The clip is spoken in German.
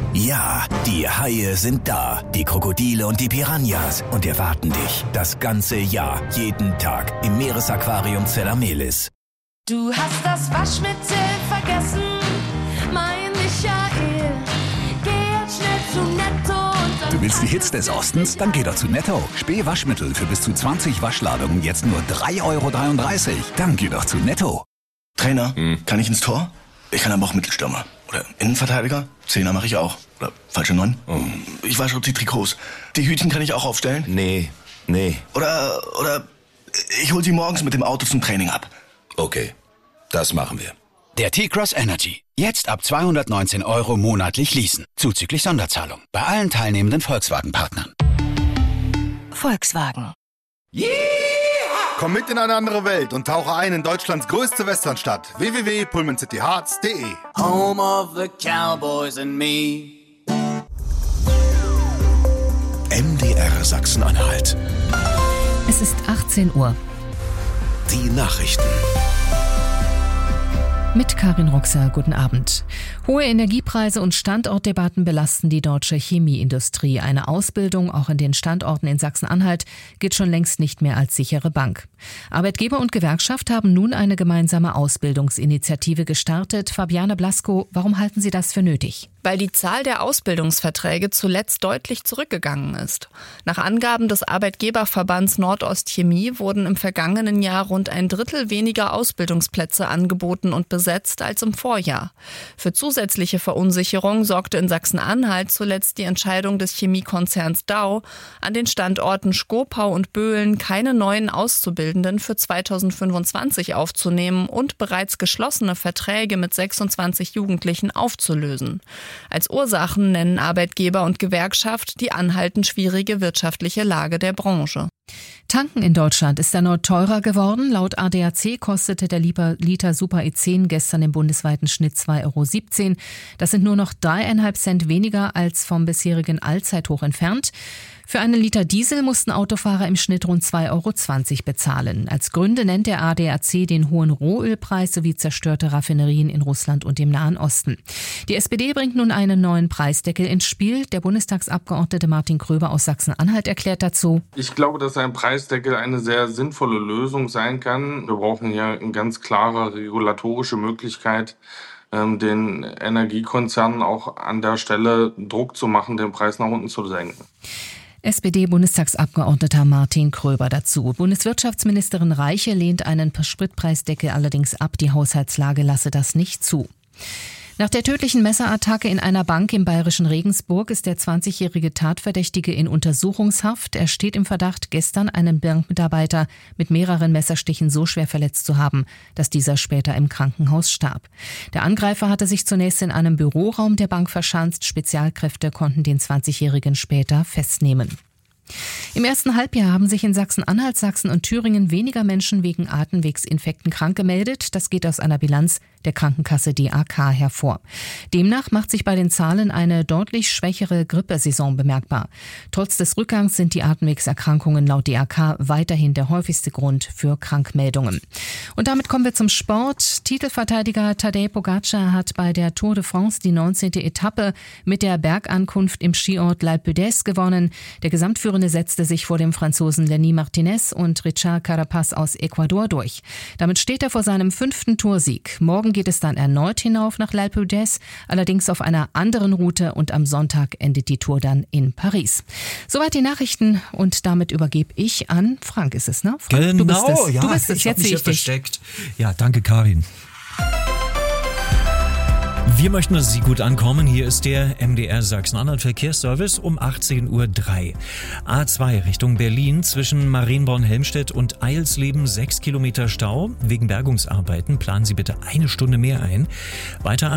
Ja, die Haie sind da, die Krokodile und die Piranhas und erwarten dich das ganze Jahr, jeden Tag im Meeresaquarium Zellamelis. Du hast das Waschmittel vergessen, mein Michael. Geh jetzt schnell zu Netto und dann... Du willst die Hits des Ostens? Dann geh doch zu Netto. Spee-Waschmittel für bis zu 20 Waschladungen jetzt nur 3,33 €. Dann geh doch zu Netto. Trainer, kann ich ins Tor? Ich kann aber auch Mittelstürmer. Oder Innenverteidiger? Zehner mache ich auch. Oder falsche 9? Ich wasche auch die Trikots. Die Hütchen kann ich auch aufstellen? Nee. Oder ich hol sie morgens mit dem Auto zum Training ab. Okay, das machen wir. Der T-Cross Energy. Jetzt ab 219 € monatlich leasen. Zuzüglich Sonderzahlung. Bei allen teilnehmenden Volkswagen-Partnern. Volkswagen. Komm mit in eine andere Welt und tauche ein in Deutschlands größte Westernstadt. www.pullmancityhearts.de. Home of the Cowboys and me. MDR Sachsen-Anhalt. Es ist 18 Uhr. Die Nachrichten. Mit Karin Roxer, guten Abend. Hohe Energiepreise und Standortdebatten belasten die deutsche Chemieindustrie. Eine Ausbildung auch in den Standorten in Sachsen-Anhalt gilt schon längst nicht mehr als sichere Bank. Arbeitgeber und Gewerkschaft haben nun eine gemeinsame Ausbildungsinitiative gestartet. Fabiane Blasko, warum halten Sie das für nötig? Weil die Zahl der Ausbildungsverträge zuletzt deutlich zurückgegangen ist. Nach Angaben des Arbeitgeberverbands Nordostchemie wurden im vergangenen Jahr rund 1/3 weniger Ausbildungsplätze angeboten und besetzt als im Vorjahr. Für zusätzliche Verunsicherung sorgte in Sachsen-Anhalt zuletzt die Entscheidung des Chemiekonzerns Dow, an den Standorten Schkopau und Böhlen keine neuen Auszubildenden für 2025 aufzunehmen und bereits geschlossene Verträge mit 26 Jugendlichen aufzulösen. Als Ursachen nennen Arbeitgeber und Gewerkschaft die anhaltend schwierige wirtschaftliche Lage der Branche. Tanken in Deutschland ist erneut teurer geworden. Laut ADAC kostete der Liter Super E10 gestern im bundesweiten Schnitt 2,17 €. Das sind nur noch 3,5 Cent weniger als vom bisherigen Allzeithoch entfernt. Für einen Liter Diesel mussten Autofahrer im Schnitt rund 2,20 € bezahlen. Als Gründe nennt der ADAC den hohen Rohölpreis sowie zerstörte Raffinerien in Russland und dem Nahen Osten. Die SPD bringt nun einen neuen Preisdeckel ins Spiel. Der Bundestagsabgeordnete Martin Kröber aus Sachsen-Anhalt erklärt dazu: Ich glaube, dass ein Preisdeckel eine sehr sinnvolle Lösung sein kann. Wir brauchen hier eine ganz klare regulatorische Möglichkeit, den Energiekonzernen auch an der Stelle Druck zu machen, den Preis nach unten zu senken. SPD-Bundestagsabgeordneter Martin Kröber dazu. Bundeswirtschaftsministerin Reiche lehnt einen Spritpreisdeckel allerdings ab. Die Haushaltslage lasse das nicht zu. Nach der tödlichen Messerattacke in einer Bank im bayerischen Regensburg ist der 20-jährige Tatverdächtige in Untersuchungshaft. Er steht im Verdacht, gestern einen Bankmitarbeiter mit mehreren Messerstichen so schwer verletzt zu haben, dass dieser später im Krankenhaus starb. Der Angreifer hatte sich zunächst in einem Büroraum der Bank verschanzt. Spezialkräfte konnten den 20-jährigen später festnehmen. Im ersten Halbjahr haben sich in Sachsen-Anhalt, Sachsen und Thüringen weniger Menschen wegen Atemwegsinfekten krank gemeldet. Das geht aus einer Bilanz der Krankenkasse DAK hervor. Demnach macht sich bei den Zahlen eine deutlich schwächere Grippesaison bemerkbar. Trotz des Rückgangs sind die Atemwegserkrankungen laut DAK weiterhin der häufigste Grund für Krankmeldungen. Und damit kommen wir zum Sport. Titelverteidiger Tadej Pogačar hat bei der Tour de France die 19. Etappe mit der Bergankunft im Skiort L'Alpe d'Huez gewonnen. Der Gesamtführende setzte sich vor dem Franzosen Lenny Martinez und Richard Carapaz aus Ecuador durch. Damit steht er vor seinem 5. Toursieg. Morgen geht es dann erneut hinauf nach L'Alpe d'Huez, allerdings auf einer anderen Route, und am Sonntag endet die Tour dann in Paris. Soweit die Nachrichten und damit übergebe ich an Frank, ist es, ne? Frank, genau, du bist es. ja, du bist es. ich Jetzt sehe ich dich. Versteckt. Ja, danke Karin. Wir möchten, dass Sie gut ankommen. Hier ist der MDR Sachsen-Anhalt Verkehrsservice um 18:03 Uhr. A2 Richtung Berlin zwischen Marienborn-Helmstedt und Eilsleben 6 Kilometer Stau. Wegen Bergungsarbeiten planen Sie bitte eine Stunde mehr ein. Weiter